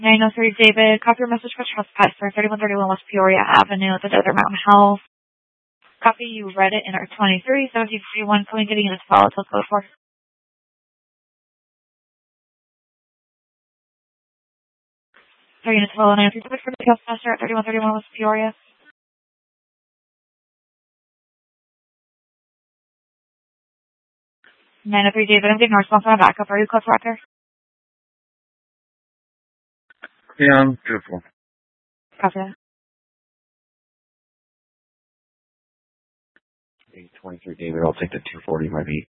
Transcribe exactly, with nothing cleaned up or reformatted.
nine oh three David, copy your message for trespass for thirty-one thirty-one West Peoria Avenue at the Desert Mountain Health. Copy, you read it in our twenty-three seventeen forty-one, calling getting in this volatile code for. Three units follow nine oh three for the Master at thirty-one thirty-one West Peoria. nine oh three David, I'm getting a response on backup. Are you close, Rocker? Yeah, I'm beautiful. Copy that. eight twenty-three David, I'll take the two forty, my beat.